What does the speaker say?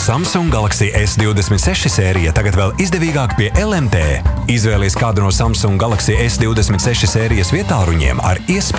Samsung Galaxy S26 sērija tagad vēl izdevīgāk pie LMT. Izvēlies kādu no Samsung Galaxy S26 sērijas vietāluņiem ar iespēju